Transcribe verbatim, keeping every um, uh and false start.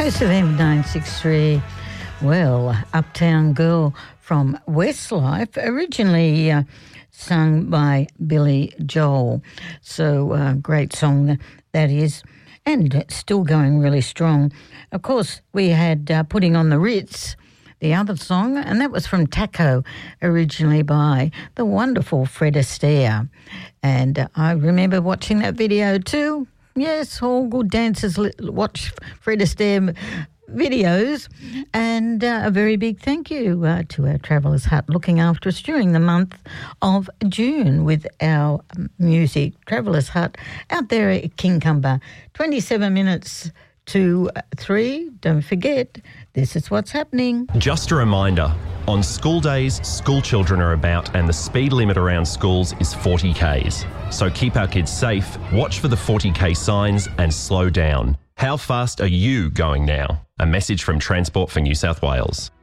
Voice of M nine six three. Well, Uptown Girl from Westlife, originally uh, sung by Billy Joel. So, uh, great song that is, and still going really strong. Of course, we had uh, Putting on the Ritz, the other song, and that was from Taco, originally by the wonderful Fred Astaire. And uh, I remember watching that video too. Yes, all good dancers watch Fred Astaire videos. And uh, a very big thank you uh, to our Travellers Hut looking after us during the month of June with our music. Travellers Hut out there at Kincumber. twenty-seven minutes to three. Don't forget, this is what's happening. Just a reminder, on school days, school children are about and the speed limit around schools is forty kays. So keep our kids safe, watch for the forty k signs and slow down. How fast are you going now? A message from Transport for New South Wales.